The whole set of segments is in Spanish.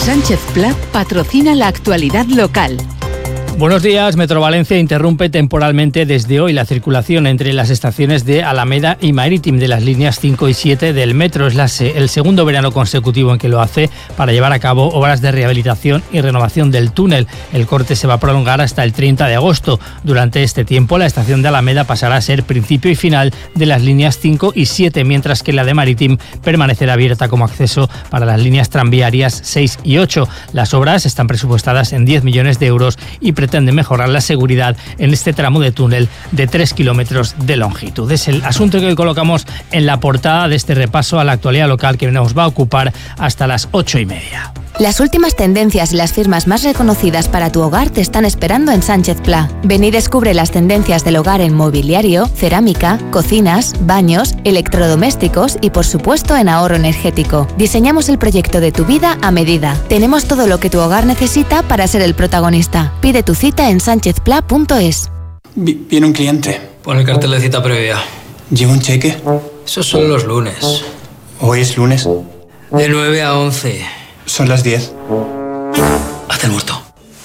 Sánchez Pla patrocina la actualidad local. Buenos días. Metro Valencia interrumpe temporalmente desde hoy la circulación entre las estaciones de Alameda y Marítim de las líneas 5 y 7 del metro. Es el segundo verano consecutivo en que lo hace para llevar a cabo obras de rehabilitación y renovación del túnel. El corte se va a prolongar hasta el 30 de agosto. Durante este tiempo, la estación de Alameda pasará a ser principio y final de las líneas 5 y 7, mientras que la de Marítim permanecerá abierta como acceso para las líneas tranviarias 6 y 8. Las obras están presupuestadas en 10 millones de euros y pretende mejorar la seguridad en este tramo de túnel de 3 kilómetros de longitud. Es el asunto que hoy colocamos en la portada de este repaso a la actualidad local que nos va a ocupar hasta las 8:30. Las últimas tendencias y las firmas más reconocidas para tu hogar te están esperando en Sánchez Pla. Ven y descubre las tendencias del hogar en mobiliario, cerámica, cocinas, baños, electrodomésticos y por supuesto en ahorro energético. Diseñamos el proyecto de tu vida a medida. Tenemos todo lo que tu hogar necesita para ser el protagonista. Pide tu cita en sanchezpla.es. Viene un cliente. Pon el cartel de cita previa. ¿Lleva un cheque? Esos son los lunes. ¿Hoy es lunes? De 9 a 11. Son las 10. Haz el muerto.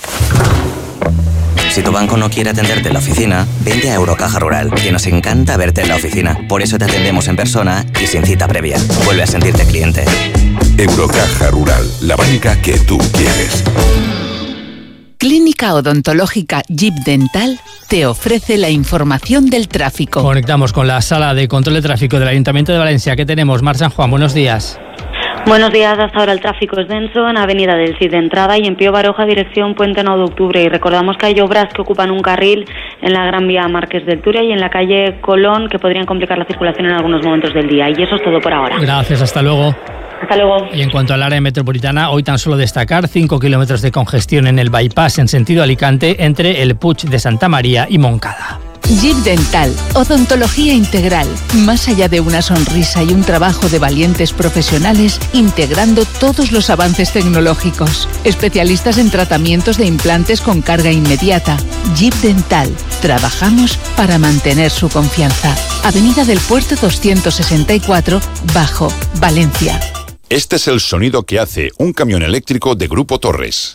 Si tu banco no quiere atenderte en la oficina, vente a Eurocaja Rural, que nos encanta verte en la oficina. Por eso te atendemos en persona y sin cita previa. Vuelve a sentirte cliente. Eurocaja Rural, la banca que tú quieres. Clínica Odontológica Jeep Dental te ofrece la información del tráfico. Conectamos con la sala de control de tráfico del Ayuntamiento de Valencia. ¿Qué tenemos? Mar San Juan, buenos días. Buenos días, hasta ahora el tráfico es denso en Avenida del Cid de entrada y en Pío Baroja dirección Puente 9 de Octubre. Y recordamos que hay obras que ocupan un carril en la Gran Vía Marqués del Turia y en la calle Colón que podrían complicar la circulación en algunos momentos del día. Y eso es todo por ahora. Gracias, hasta luego. Hasta luego. Y en cuanto al área metropolitana, hoy tan solo destacar 5 kilómetros de congestión en el bypass en sentido Alicante entre el Puig de Santa María y Moncada. Jeep Dental, odontología integral, más allá de una sonrisa y un trabajo de valientes profesionales integrando todos los avances tecnológicos. Especialistas en tratamientos de implantes con carga inmediata. Jeep Dental, trabajamos para mantener su confianza. Avenida del Puerto 264, Bajo, Valencia. Este es el sonido que hace un camión eléctrico de Grupo Torres.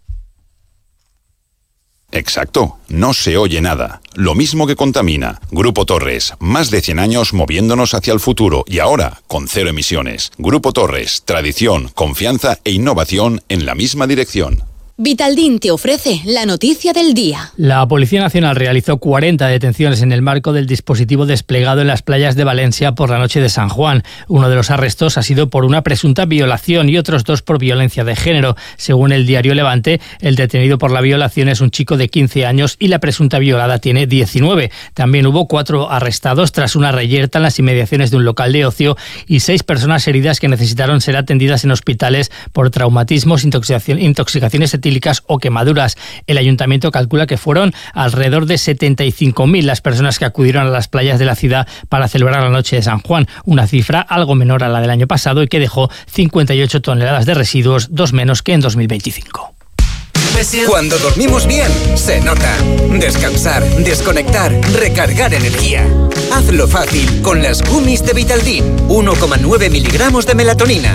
Exacto, no se oye nada. Lo mismo que contamina. Grupo Torres, más de 100 años moviéndonos hacia el futuro y ahora con 0 emisiones. Grupo Torres, tradición, confianza e innovación en la misma dirección. Vitaldin te ofrece la noticia del día. La Policía Nacional realizó 40 detenciones en el marco del dispositivo desplegado en las playas de Valencia por la noche de San Juan. Uno de los arrestos ha sido por una presunta violación y otros 2 por violencia de género. Según el diario Levante, el detenido por la violación es un chico de 15 años y la presunta violada tiene 19. También hubo 4 arrestados tras una reyerta en las inmediaciones de un local de ocio y 6 personas heridas que necesitaron ser atendidas en hospitales por traumatismos, intoxicaciones etílicas o quemaduras. El ayuntamiento calcula que fueron alrededor de 75.000 las personas que acudieron a las playas de la ciudad para celebrar la noche de San Juan, una cifra algo menor a la del año pasado y que dejó 58 toneladas de residuos, 2 menos que en 2025. Cuando dormimos bien, se nota. Descansar, desconectar, recargar energía. Hazlo fácil con las gummies de Vitaldin. 1,9 miligramos de melatonina.